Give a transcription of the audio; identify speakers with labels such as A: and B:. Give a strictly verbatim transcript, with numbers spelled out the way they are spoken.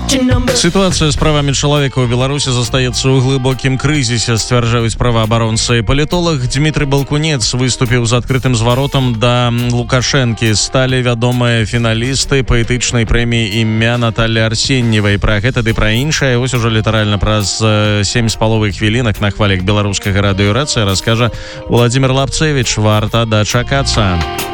A: Ситуация с правами человека у Беларуси застаецца ў глыбокім крызісе, сцвярджаюць праваабаронца і палітолог. Дмітрый Балкунец выступіў з адкрытым зваротам да Лукашэнкі. Сталі вядомыя фіналісты паэтычнай прэміі імя Наталі Арсеньевай. Пра гэта ды пра іншае вось ужо літаральна праз сем з паловай хвілінак на хвалях беларускага радыё «Рацыя» раскажа Владзімир Лапцевіч. Варта дачакацца.